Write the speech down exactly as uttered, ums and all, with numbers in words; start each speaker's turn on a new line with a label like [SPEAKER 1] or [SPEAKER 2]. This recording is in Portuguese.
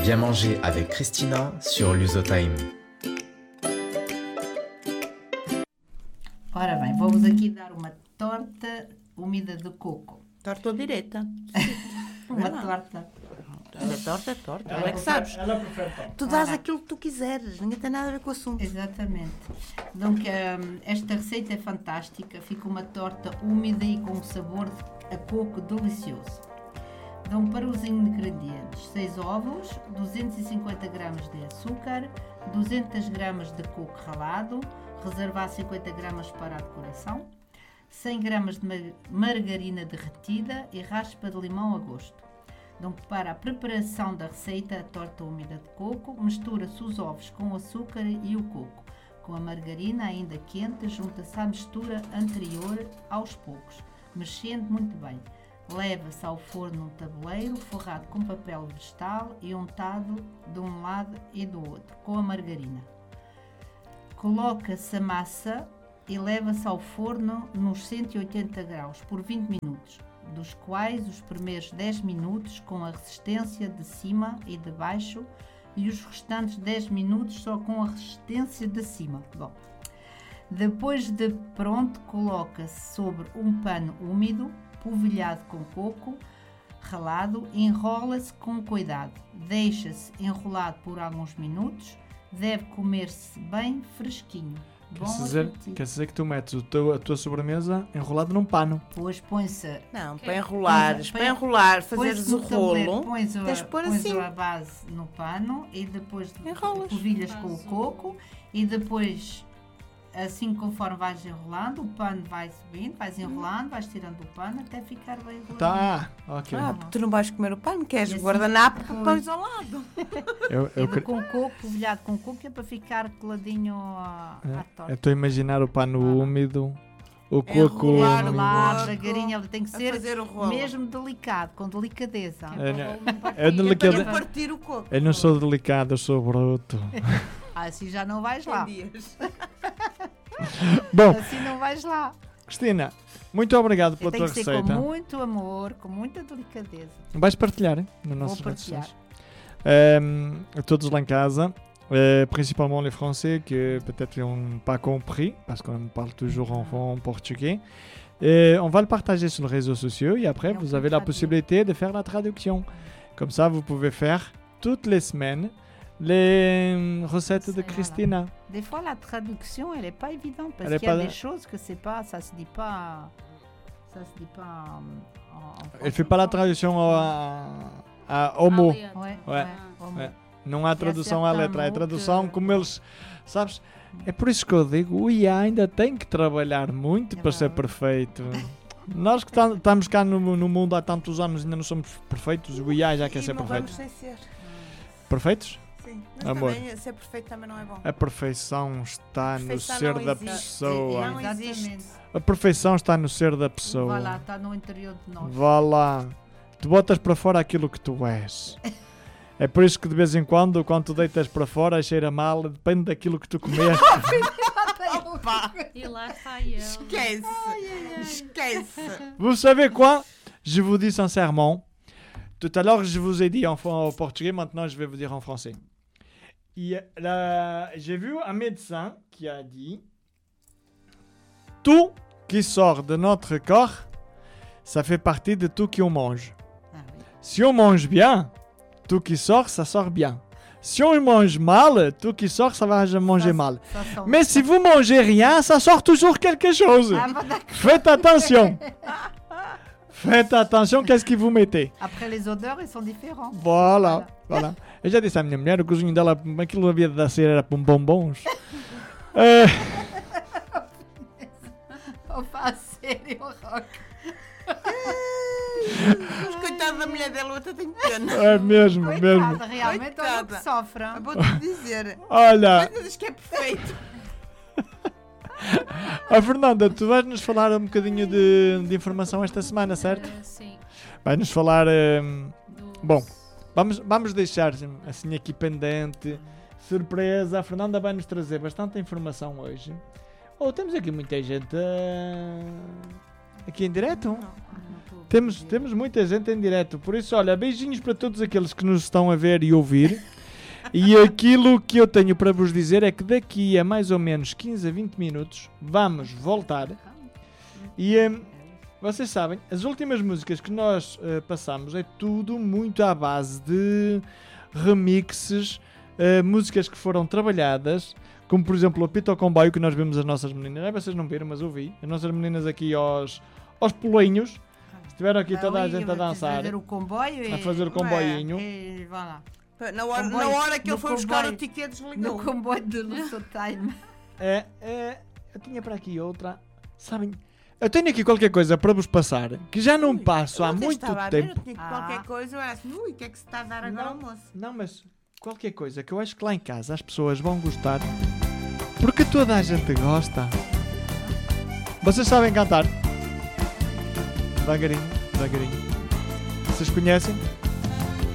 [SPEAKER 1] Bien manger avec Christina sur Lusotyme.
[SPEAKER 2] Ora bem, vou-vos aqui dar uma torta úmida de coco.
[SPEAKER 3] Torta ou direita?
[SPEAKER 2] Uma torta.
[SPEAKER 3] É torta, é torta.
[SPEAKER 4] Ela
[SPEAKER 3] Ela é que sabes.
[SPEAKER 4] Ela prefere torta.
[SPEAKER 3] Tu dás
[SPEAKER 2] Ora.
[SPEAKER 3] aquilo que tu quiseres. Ninguém tem nada a ver com o assunto.
[SPEAKER 2] Exatamente. Donc, hum, esta receita é fantástica. Fica uma torta úmida e com um sabor a coco delicioso. Então, para os ingredientes, seis ovos, duzentos e cinquenta gramas de açúcar, duzentas gramas de coco ralado, reservar cinquenta gramas para a decoração, cem gramas de mar- margarina derretida e raspa de limão a gosto. Então, para a preparação da receita, a torta úmida de coco, mistura-se os ovos com o açúcar e o coco. Com a margarina ainda quente, junta-se à mistura anterior aos poucos, mexendo muito bem. Leva-se ao forno num tabuleiro forrado com papel vegetal e untado de um lado e do outro, com a margarina. Coloca-se a massa e leva-se ao forno nos cento e oitenta graus por vinte minutos, dos quais os primeiros dez minutos com a resistência de cima e de baixo e os restantes dez minutos só com a resistência de cima. Bom, depois de pronto, coloca-se sobre um pano úmido, polvilhado com coco ralado, enrola-se com cuidado, deixa-se enrolado por alguns minutos, deve comer-se bem fresquinho.
[SPEAKER 4] Quer
[SPEAKER 2] Bom
[SPEAKER 4] dizer,
[SPEAKER 2] apetite.
[SPEAKER 4] quer dizer que tu metes o teu, a tua sobremesa enrolada num pano.
[SPEAKER 2] Depois põe-se
[SPEAKER 3] Não, para enrolares,
[SPEAKER 2] Põe-
[SPEAKER 3] para enrolar,
[SPEAKER 2] põe-se
[SPEAKER 3] fazeres o
[SPEAKER 2] no tabuleiro,
[SPEAKER 3] rolo.
[SPEAKER 2] pões a,
[SPEAKER 3] tens de pôr
[SPEAKER 2] pões
[SPEAKER 3] assim.
[SPEAKER 2] a base no pano e depois
[SPEAKER 3] Enrolas.
[SPEAKER 2] polvilhas com o coco e depois, assim conforme vais enrolando, o pano vai subindo, vais enrolando, vais tirando o pano até ficar bem enrolado.
[SPEAKER 4] Tá, ok.
[SPEAKER 3] Ah, porque tu não vais comer o pano, queres
[SPEAKER 2] E assim,
[SPEAKER 3] o guardanapo que
[SPEAKER 2] pois.
[SPEAKER 3] pões ao lado.
[SPEAKER 4] Eu
[SPEAKER 2] E
[SPEAKER 4] eu
[SPEAKER 2] de,
[SPEAKER 4] cre-
[SPEAKER 2] com coco, polvilhado com coco, é para ficar coladinho à, à
[SPEAKER 4] eu
[SPEAKER 2] torta.
[SPEAKER 4] estou a imaginar o pano
[SPEAKER 2] Ah.
[SPEAKER 4] úmido, o
[SPEAKER 3] Enrolar
[SPEAKER 4] coco
[SPEAKER 3] o
[SPEAKER 4] úmido.
[SPEAKER 2] Enrolar
[SPEAKER 3] coco,
[SPEAKER 2] devagarinho, ele tem que
[SPEAKER 3] a
[SPEAKER 2] ser
[SPEAKER 3] fazer o rolo.
[SPEAKER 2] mesmo delicado, com delicadeza.
[SPEAKER 4] É, né?
[SPEAKER 2] É
[SPEAKER 4] É
[SPEAKER 3] É para
[SPEAKER 4] delicado.
[SPEAKER 3] não partir o coco.
[SPEAKER 4] Eu não sou delicado, eu sou bruto.
[SPEAKER 2] Ah, assim já não vais lá.
[SPEAKER 3] Tem dias.
[SPEAKER 4] Bom,
[SPEAKER 2] Assim não vais lá.
[SPEAKER 4] Cristina, muito obrigado pela
[SPEAKER 2] Tem
[SPEAKER 4] tua
[SPEAKER 2] que ser
[SPEAKER 4] receita.
[SPEAKER 2] com muito amor, com muita delicadeza.
[SPEAKER 4] Vais partilhar hein, nas
[SPEAKER 2] Vou
[SPEAKER 4] nossas redes
[SPEAKER 2] partilhar.
[SPEAKER 4] sociais. Euh, a todos lá em casa, euh, principalement les Français que peut-être n'ont pas compris, parce qu'on parle toujours en, en portugais. Et on va le partager sur les réseaux sociaux et après
[SPEAKER 2] Et on
[SPEAKER 4] vous
[SPEAKER 2] peut
[SPEAKER 4] avez la
[SPEAKER 2] traduire.
[SPEAKER 4] possibilité de faire la traduction. Comme ça, vous pouvez faire toutes les semaines les recettes de
[SPEAKER 2] Voilà.
[SPEAKER 4] Cristina.
[SPEAKER 2] Des fois, la traduction, elle n'est pas évidente parce
[SPEAKER 4] Elle est
[SPEAKER 2] qu'il y a
[SPEAKER 4] pas-
[SPEAKER 2] des choses que c'est pas, ça se dit pas, ça se dit pas en, en
[SPEAKER 4] Elle fait pas la traduction à, à, au mot.
[SPEAKER 2] Ouais,
[SPEAKER 4] Ouais.
[SPEAKER 2] ouais, au mot.
[SPEAKER 4] Ouais. Não há tradução à
[SPEAKER 2] certains
[SPEAKER 4] letra, é
[SPEAKER 2] mots
[SPEAKER 4] tradução
[SPEAKER 2] que-
[SPEAKER 4] como eles, sabes? É por isso que eu digo, o I A ainda tem que trabalhar muito
[SPEAKER 2] É
[SPEAKER 4] para ser
[SPEAKER 2] verdade.
[SPEAKER 4] perfeito. Nós que tá- estamos cá no, no mundo há tantos anos ainda não somos perfeitos, o I A já quer
[SPEAKER 3] E
[SPEAKER 4] ser
[SPEAKER 3] não
[SPEAKER 4] perfeito.
[SPEAKER 3] vamos sem ser.
[SPEAKER 4] Perfeitos?
[SPEAKER 3] Sim. Mas
[SPEAKER 4] Amor.
[SPEAKER 3] também ser perfeito também não é bom.
[SPEAKER 4] A perfeição está no
[SPEAKER 3] Perfeição
[SPEAKER 4] ser
[SPEAKER 3] não
[SPEAKER 4] da
[SPEAKER 3] existe.
[SPEAKER 4] pessoa.
[SPEAKER 3] Não existe.
[SPEAKER 4] A perfeição está no ser da
[SPEAKER 2] Vai
[SPEAKER 4] pessoa.
[SPEAKER 2] lá, está no interior de nós.
[SPEAKER 4] Vá lá. Tu botas para fora aquilo que tu és. É por isso que de vez em quando, quando tu deitas para fora, cheira mal, depende daquilo que tu comeste.
[SPEAKER 3] Opa,
[SPEAKER 5] E lá está ele.
[SPEAKER 3] esquece. Esquece.
[SPEAKER 4] Vous savez quoi? Je vous dis sincèrement. Tout à l'heure, je vous ai dit en, en portugais, maintenant je vais vous dire en français. Il- la- J'ai vu un médecin qui a dit tout qui sort de notre corps, ça fait partie de tout qu'on mange.
[SPEAKER 2] Ah, oui.
[SPEAKER 4] Si on mange bien, tout qui sort, ça sort bien. Si on mange mal, tout qui sort, ça va manger
[SPEAKER 2] Ça-
[SPEAKER 4] mal.
[SPEAKER 2] ça sent-
[SPEAKER 4] Mais si vous mangez rien, ça sort toujours quelque chose.
[SPEAKER 2] Ah, bah, d'accord.
[SPEAKER 4] Faites attention. Faites attention, qu'est-ce que vous mettez?
[SPEAKER 2] Après, les odeurs, ils sont différents.
[SPEAKER 4] Voilà, voilà. Eu já disse à minha mulher, o cozinho dela, aquilo havia de ser era com bombons. Eh,
[SPEAKER 2] Opa, a sério, Rock.
[SPEAKER 3] Mas coitada da mulher dela, outra tem pena.
[SPEAKER 4] é mesmo, mesmo.
[SPEAKER 2] Coitada, realmente, olha o que
[SPEAKER 3] Coitada.
[SPEAKER 2] sofre. hein?
[SPEAKER 3] Vou-te dizer.
[SPEAKER 4] Olha,
[SPEAKER 3] Mas diz que é perfeito.
[SPEAKER 4] a Fernanda, tu vais nos falar um bocadinho de, de informação esta semana, certo?
[SPEAKER 5] Eh, sim.
[SPEAKER 4] Vai-nos falar... hum,
[SPEAKER 5] dos-
[SPEAKER 4] Bom. Vamos, vamos deixar assim aqui pendente. Surpresa, a Fernanda vai nos trazer bastante informação hoje. Oh, temos aqui muita gente ah, aqui em direto.
[SPEAKER 2] Não, não estou a
[SPEAKER 4] Temos, temos muita gente em direto, por isso, olha, beijinhos para todos aqueles que nos estão a ver e ouvir. E aquilo que eu tenho para vos dizer é que daqui a mais ou menos quinze a vinte minutos vamos voltar. E hum, vocês sabem, as últimas músicas que nós uh, passamos é tudo muito à base de remixes, uh, músicas que foram trabalhadas, como por exemplo o Pito Comboio, que nós vimos as nossas meninas. É, vocês não viram, mas eu vi. As nossas meninas aqui aos, aos pulinhos. Estiveram aqui toda a gente a dançar.
[SPEAKER 2] A fazer o comboio e...
[SPEAKER 4] A fazer o comboinho.
[SPEAKER 2] E, vá lá.
[SPEAKER 3] Na hora,
[SPEAKER 2] Comboio,
[SPEAKER 3] na hora que
[SPEAKER 2] no
[SPEAKER 3] ele foi buscar
[SPEAKER 2] comboio.
[SPEAKER 3] o ticket, desligou.
[SPEAKER 2] No comboio do Lusotaime.
[SPEAKER 4] É, é, eu tinha para aqui outra. Sabem, eu tenho aqui qualquer coisa para vos passar que já não passo há
[SPEAKER 3] Eu até
[SPEAKER 4] muito
[SPEAKER 3] estava a ver,
[SPEAKER 4] tempo.
[SPEAKER 3] eu tinha
[SPEAKER 2] Ah.
[SPEAKER 3] qualquer coisa, eu era assim, ui, o que é que se está a dar agora ao almoço?
[SPEAKER 4] Não, mas qualquer coisa que eu acho que lá em casa as pessoas vão gostar porque toda a gente gosta. Vocês sabem cantar? Devagarinho, devagarinho. Vocês conhecem?